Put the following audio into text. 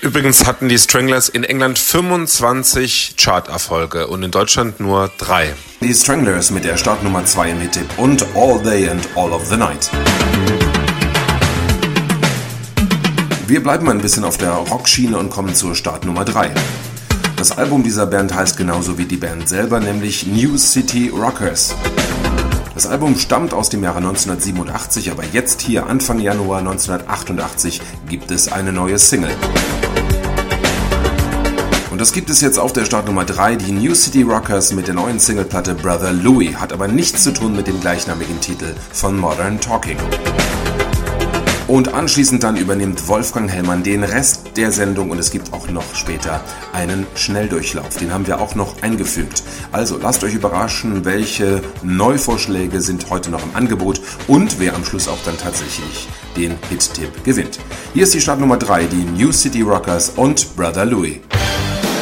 Übrigens hatten die Stranglers in England 25 Charterfolge und in Deutschland nur 3. Die Stranglers mit der Startnummer 2 im Hit-Tipp und All Day and All of the Night. Wir bleiben ein bisschen auf der Rockschiene und kommen zur Startnummer 3. Das Album dieser Band heißt genauso wie die Band selber, nämlich New City Rockers. Das Album stammt aus dem Jahre 1987, aber jetzt hier Anfang Januar 1988 gibt es eine neue Single. Und das gibt es jetzt auf der Startnummer 3, die New City Rockers mit der neuen Singleplatte Brother Louie, hat aber nichts zu tun mit dem gleichnamigen Titel von Modern Talking. Und anschließend dann übernimmt Wolfgang Hellmann den Rest der Sendung und es gibt auch noch später einen Schnelldurchlauf. Den haben wir auch noch eingefügt. Also lasst euch überraschen, welche Neuvorschläge sind heute noch im Angebot und wer am Schluss auch dann tatsächlich den Hit-Tipp gewinnt. Hier ist die Startnummer 3, die New City Rockers und Brother Louie.